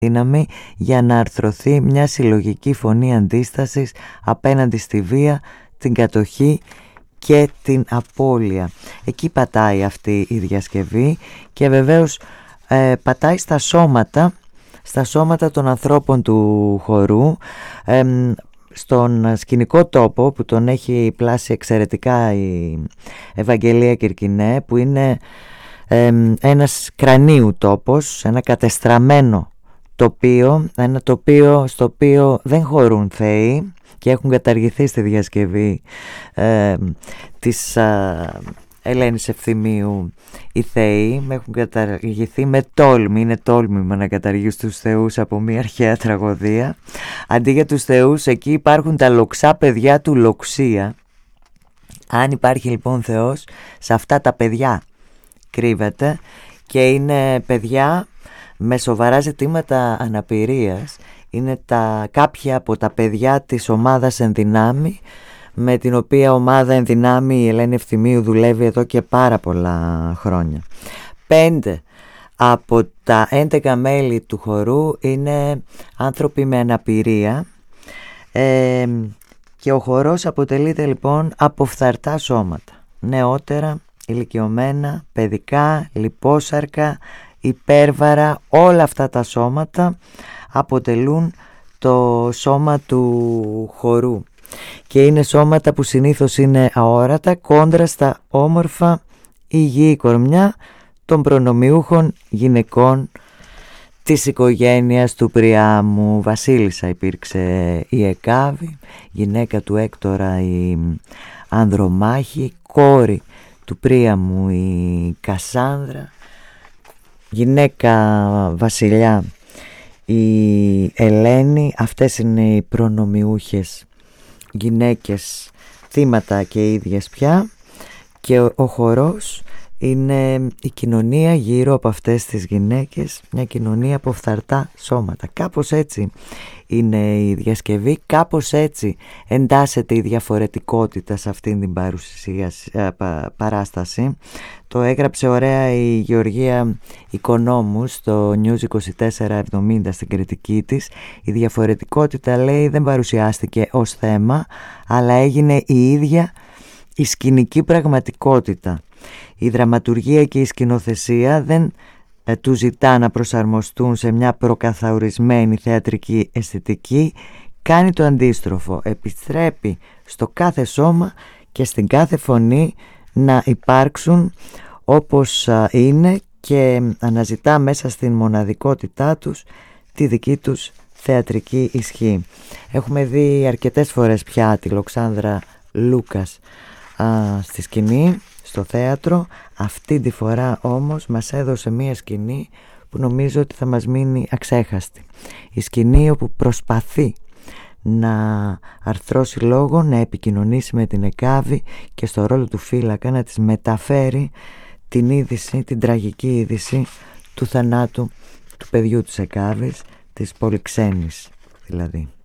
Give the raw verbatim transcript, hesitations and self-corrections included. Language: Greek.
δύναμη για να αρθρωθεί μια συλλογική φωνή αντίστασης απέναντι στη βία, την κατοχή και την απώλεια. Εκεί πατάει αυτή η διασκευή και βεβαίως ε, πατάει στα σώματα, στα σώματα των ανθρώπων του χορού, ε, στον σκηνικό τόπο που τον έχει πλάσει εξαιρετικά η Ευαγγελία Κυρκινέ, που είναι ε, ένας κρανίου τόπος, ένα κατεστραμμένο τοπίο, ένα τοπίο στο οποίο δεν χωρούν θεοί και έχουν καταργηθεί στη διασκευή ε, της α, Ελένης Ευθυμίου οι θεοί. Έχουν καταργηθεί με τόλμη, είναι τόλμημα να καταργείς τους θεούς από μια αρχαία τραγωδία. Αντί για τους θεούς εκεί υπάρχουν τα λοξά παιδιά του Λοξία. Αν υπάρχει λοιπόν Θεός, σε αυτά τα παιδιά κρύβεται, και είναι παιδιά με σοβαρά ζητήματα αναπηρίας. Είναι τα, κάποια από τα παιδιά της ομάδας Ενδυνάμει, με την οποία ομάδα Ενδυνάμει η Ελένη Ευθυμίου δουλεύει εδώ και πάρα πολλά χρόνια. Πέντε από τα έντεκα μέλη του χορού είναι άνθρωποι με αναπηρία, ε, και ο χορός αποτελείται λοιπόν από φθαρτά σώματα, νεότερα, ηλικιωμένα, παιδικά, λιπόσαρκα, υπέρβαρα. Όλα αυτά τα σώματα αποτελούν το σώμα του χορού και είναι σώματα που συνήθως είναι αόρατα κόντρα στα όμορφα υγιή κορμιά των προνομιούχων γυναικών της οικογένειας του Πριάμου. Βασίλισσα υπήρξε η Εκάβη, γυναίκα του Έκτορα η Ανδρομάχη, κόρη του Πρίαμου η Κασάνδρα, γυναίκα βασιλιά η Ελένη. Αυτές είναι οι προνομιούχες γυναίκες, θύματα και ίδιες πια, και ο, ο χορός είναι η κοινωνία γύρω από αυτές τις γυναίκες, μια κοινωνία από φθαρτά σώματα. Κάπως έτσι είναι η διασκευή, κάπως έτσι εντάσσεται η διαφορετικότητα σε αυτήν την παρουσία, πα, παράσταση. Το έγραψε ωραία η Γεωργία Οικονόμου στο News είκοσι τέσσερα εβδομήντα στην κριτική της. Η διαφορετικότητα, λέει, δεν παρουσιάστηκε ως θέμα, αλλά έγινε η ίδια η σκηνική πραγματικότητα. Η δραματουργία και η σκηνοθεσία δεν ε, του ζητά να προσαρμοστούν σε μια προκαθορισμένη θεατρική αισθητική, κάνει το αντίστροφο, επιστρέπει στο κάθε σώμα και στην κάθε φωνή να υπάρξουν όπως α, είναι, και αναζητά μέσα στην μοναδικότητά τους τη δική τους θεατρική ισχύ. Έχουμε δει αρκετές φορές πια τη Λοξάνδρα Λούκας α, στη σκηνή, στο θέατρο. Αυτή τη φορά όμως μας έδωσε μία σκηνή που νομίζω ότι θα μας μείνει αξέχαστη. Η σκηνή όπου προσπαθεί να αρθρώσει λόγο, να επικοινωνήσει με την Εκάβη και στο ρόλο του φύλακα να της μεταφέρει την είδηση, την τραγική είδηση του θανάτου του παιδιού της Εκάβης, της Πολυξένης δηλαδή.